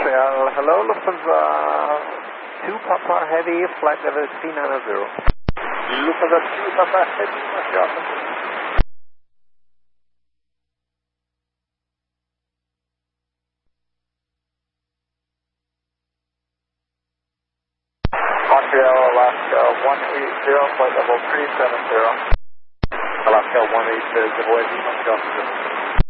Montreal, hello, Lufthansa 2 Papa Heavy, flight level 390. Lufthansa 2 Papa Heavy, Montreal. Montreal, Alaska 180, flight level 370. Alaska 180, Montreal.